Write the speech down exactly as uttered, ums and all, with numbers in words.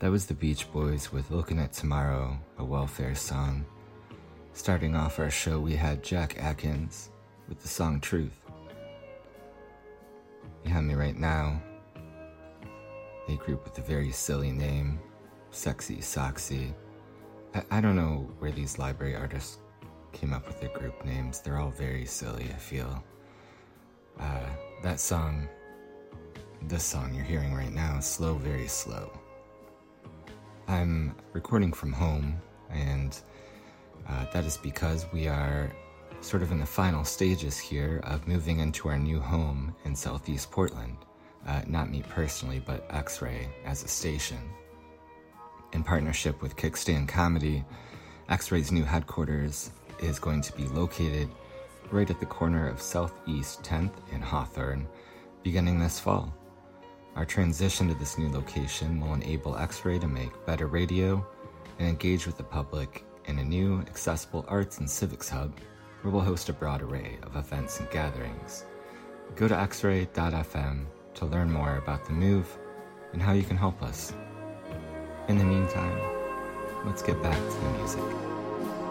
That was the Beach Boys with Looking at Tomorrow, a welfare song. Starting off our show, we had Jack Atkins with the song Truth. Behind me right now, a group with a very silly name, Sexy Soxy. I, I don't know where these library artists came up with their group names. They're all very silly, I feel. Uh, that song, this song you're hearing right now, is Slow, Very Slow. I'm recording from home, and uh, that is because we are sort of in the final stages here of moving into our new home in Southeast Portland. Uh, not me personally, but X-Ray as a station. In partnership with Kickstand Comedy, X-Ray's new headquarters is going to be located right at the corner of Southeast tenth and Hawthorne, beginning this fall. Our transition to this new location will enable X-Ray to make better radio and engage with the public in a new, accessible arts and civics hub where we'll host a broad array of events and gatherings. Go to x ray dot f m to learn more about the move and how you can help us. In the meantime, let's get back to the music.